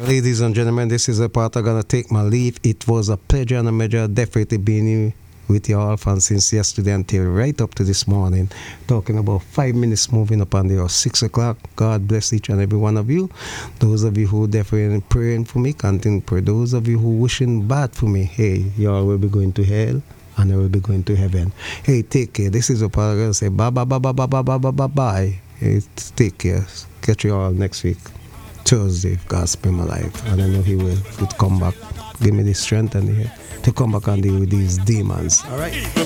Ladies and gentlemen, this is the part I'm gonna take my leave. It was a pleasure and a major definitely being here with you all from since yesterday until right up to this morning. Talking about 5 minutes moving up on the hour, 6 o'clock. God bless each and every one of you. Those of you who definitely praying for me, continue to pray. Those of you who wishing bad for me, hey, y'all will be going to hell and I will be going to heaven. Hey, take care. This is the part I'm gonna say bye bye bye bye bye bye bye bye bye bye. Hey, take care. Catch you all next week. Thursday, if God spare my life, and I know He will come back, give me the strength and to come back and deal with these demons. All right.